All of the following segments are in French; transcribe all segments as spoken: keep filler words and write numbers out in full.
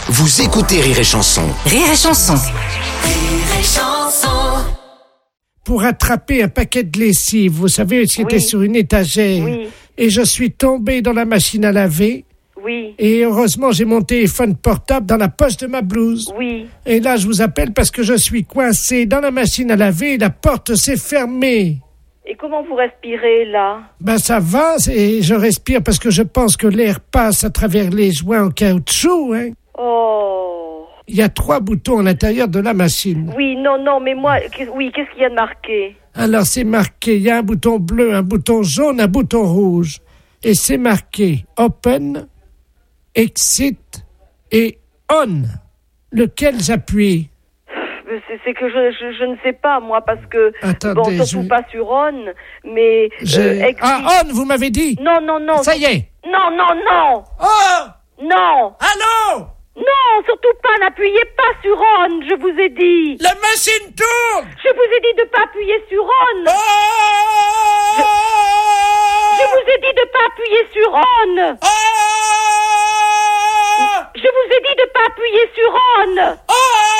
Vous écoutez Rire et Chanson. Rire et Chanson. Rire et Chanson. Pour attraper un paquet de lessive, vous savez, c'était Oui. sur une étagère. Oui. Et je suis tombé dans la machine à laver. Oui, Et heureusement, j'ai mon téléphone portable dans la poche de ma blouse. oui. Et là, je vous appelle parce que je suis coincé dans la machine à laver et la porte s'est fermée. Et comment vous respirez, là? Ben ça va, et je respire parce que je pense que l'air passe à travers les joints en caoutchouc. Hein. Oh. Il y a trois boutons à l'intérieur de la machine. Oui, non, non, mais moi, qu'est- oui, qu'est-ce qu'il y a de marqué? Alors c'est marqué, il y a un bouton bleu, un bouton jaune, un bouton rouge. Et c'est marqué Open, Exit et On. Lequel j'appuie? Mais C'est, c'est que je, je, je ne sais pas, moi, parce que... Attendez, bon, surtout je- pas sur On, mais... J'ai- euh, exit- Ah, On, vous m'avez dit? Non, non, non. Ça y est. Non, non, non. Oh! Non. Allô? Non, surtout pas, n'appuyez pas sur On, je vous ai dit. La machine tourne! Je vous ai dit de pas appuyer sur On. Oh! Je vous ai dit de pas appuyer sur On. Oh! Je vous ai dit de pas appuyer sur On. Oh!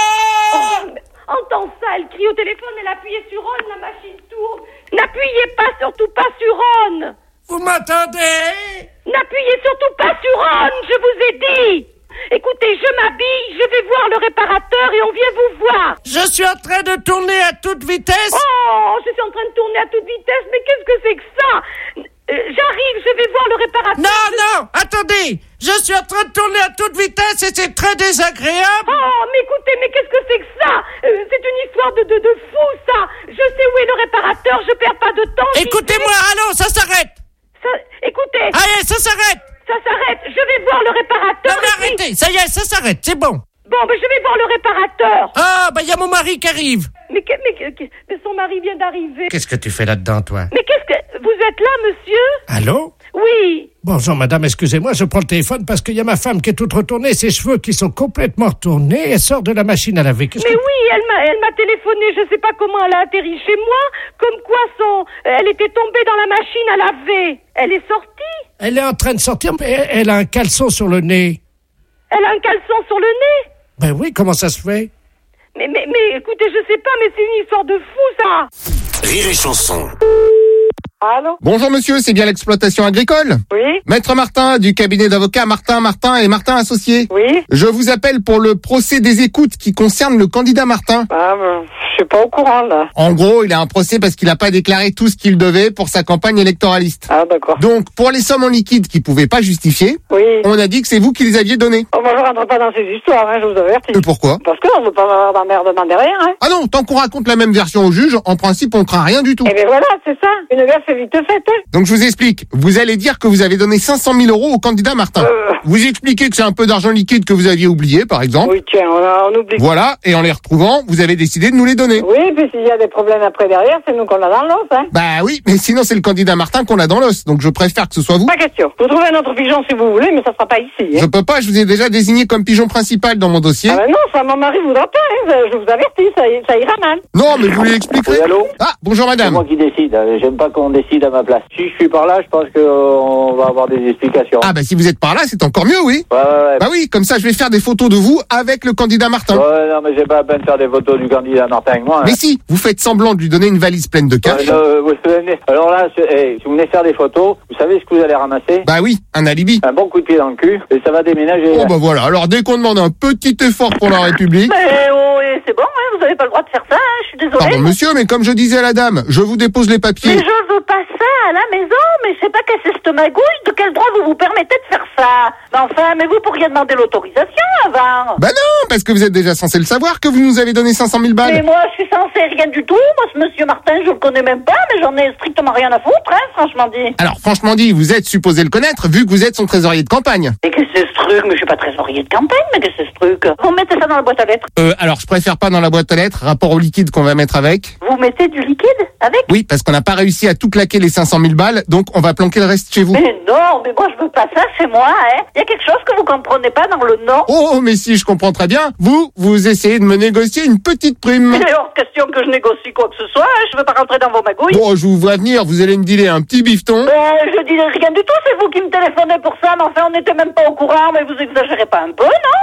Oh, mais entends ça, elle crie au téléphone, elle appuie sur On, la machine tourne. N'appuyez pas, surtout pas sur On. Vous m'entendez? N'appuyez surtout pas sur On, je vous ai dit. Écoutez, je m'habille, je vais voir le réparateur et on vient vous voir. Je suis en train de tourner à toute vitesse. Oh, je suis en train de tourner à toute vitesse, mais qu'est-ce que c'est que ça? Euh, J'arrive, je vais voir le réparateur. Non, non, attendez. Je suis en train de tourner à toute vitesse et c'est très désagréable. Oh, mais écoutez, mais qu'est-ce que c'est que ça? Euh, C'est une histoire de, de, de fou, ça. Je sais où est le réparateur, je perds pas de temps. j'y Écoutez-moi, allô, ça s'arrête. vais. Ça- écoutez, Allez, ça s'arrête. ça s'arrête. Je vais voir le réparateur. Non, mais et puis- arrêtez. Ça y est, ça s'arrête, c'est bon. Bon, mais je vais voir le réparateur. Ah, bah, il y a mon mari qui arrive. Mais, que- mais, que- que- mais son mari vient d'arriver. Qu'est-ce que tu fais là-dedans, toi? Mais qu'est-ce que... Vous êtes là, monsieur? Allô? Oui. Bonjour, madame, excusez-moi, je prends le téléphone parce qu'il y a ma femme qui est toute retournée, ses cheveux qui sont complètement retournés, elle sort de la machine à laver. Qu'est-ce Mais que... oui, elle m'a, elle m'a téléphoné, je sais pas comment elle a atterri chez moi, comme quoi son, elle était tombée dans la machine à laver. Elle est sortie. Elle est en train de sortir, mais elle elle a un caleçon sur le nez. Elle a un caleçon sur le nez. Ben oui, comment ça se fait? Mais, mais, mais, écoutez, je sais pas, mais c'est une histoire de fou, ça. Rire et Chanson. Allô? Bonjour monsieur, c'est bien l'exploitation agricole? Oui, Maître Martin du cabinet d'avocats Martin, Martin et Martin Associés. oui. Je vous appelle pour le procès des écoutes qui concerne le candidat Martin. Ah, ben, je suis pas au courant, là. En gros, il a un procès parce qu'il n'a pas déclaré tout ce qu'il devait pour sa campagne électoraliste. Ah, d'accord. Donc, pour les sommes en liquide qu'il pouvait pas justifier, Oui. on a dit que c'est vous qui les aviez données. Oh, moi, je rentre pas dans ces histoires, hein, je vous avertis. Et pourquoi? Parce que on veut pas avoir d'emmerdement derrière, hein. Ah non, tant qu'on raconte la même version au juge, en principe, on craint rien du tout. Eh bien, voilà, c'est ça. Une gaffe est vite faite, hein. Donc je vous explique, vous allez dire que vous avez donné cinq cent mille euros au candidat Martin. Euh. Vous expliquez que c'est un peu d'argent liquide que vous aviez oublié, par exemple. Oui, tiens, on, a- on oublie. Voilà, et en les retrouvant, vous avez décidé de nous les donner. Oui, puis s'il y a des problèmes après derrière, c'est nous qu'on a dans l'os, hein. Bah oui, mais sinon c'est le candidat Martin qu'on a dans l'os, donc je préfère que ce soit vous. Pas question. Vous trouvez un autre pigeon si vous voulez, mais ça sera pas ici, hein. Je peux pas, je vous ai déjà désigné comme pigeon principal dans mon dossier. Ah ben non, ça, mon mari voudra pas, hein. Je vous avertis, ça, ça ira mal. Non, mais vous lui expliquerez. Oui, allô? Ah, bonjour C'est madame. moi qui décide. euh, J'aime pas qu'on décide à ma place. Si je suis par là, je pense qu'on va avoir des explications. Ah bah si vous êtes par là, c'est encore mieux, oui. Ouais, ouais, ouais. Bah oui, comme ça je vais faire des photos de vous avec le candidat Martin. Ouais, non, mais j'ai pas à peine de faire des photos du candidat Martin avec moi. hein. Mais si, vous faites semblant de lui donner une valise pleine de cash. Ouais, euh, vous venez- Alors là, c'est- eh, si vous venez faire des photos, vous savez ce que vous allez ramasser? Bah oui, un alibi. Un bon coup de pied dans le cul, et ça va déménager. Oh bah voilà, alors dès qu'on demande un petit effort pour la République... Mais oh, et c'est bon, hein, vous avez pas le droit de faire ça, hein, je suis désolée. Pardon monsieur, mais comme je disais à la dame, je vous dépose les papiers. Mais je veux pas ça à la maison, mais je sais pas qu'est-ce que c'est cette magouille, de quel droit vous vous permettez de faire ça? Mais enfin, mais vous pourriez demander l'autorisation avant. Bah non, parce que vous êtes déjà censé le savoir que vous nous avez donné cinq cent mille Mais balles. moi, je suis censée rien du tout. Moi, ce monsieur Martin, je le connais même pas, mais j'en ai strictement rien à foutre, hein, franchement dit. Alors franchement dit, vous êtes supposé le connaître vu que vous êtes son trésorier de campagne. Mais qu'est-ce que c'est ce truc? Mais je suis pas trésorier de campagne, mais qu'est-ce que c'est ce truc? Vous mettez ça dans la boîte à lettres. Euh, alors je préfère pas dans la boîte à lettres, rapport au liquide qu'on va mettre avec. Vous mettez du liquide avec? Oui, parce qu'on n'a pas réussi à tout claquer les cinq cent mille balles, donc on va planquer le reste chez vous. Mais non, mais moi, je veux pas ça chez moi, hein. Il y a quelque chose que vous comprenez pas dans le nom. Oh, mais si, je comprends très bien. Vous, vous essayez de me négocier une petite prime. Il est hors de question que je négocie quoi que ce soit, hein. Je veux pas rentrer dans vos magouilles. Bon, je vous vois venir, vous allez me dealer un petit bifton. Ben, je dis rien du tout, c'est vous qui me téléphonez pour ça, mais enfin, on n'était même pas au courant, mais vous exagérez pas un peu, non?